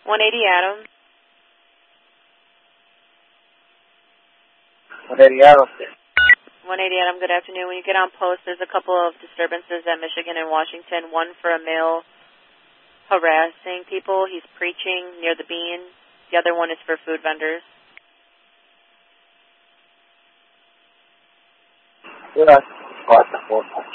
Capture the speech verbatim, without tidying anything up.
one eighty Adam. one eighty Adam. one eighty Adam, good afternoon. When you get on post, there's a couple of disturbances at Michigan and Washington. One for a male harassing people. He's preaching near the bean. The other one is for food vendors. Yeah, that's the fourth one.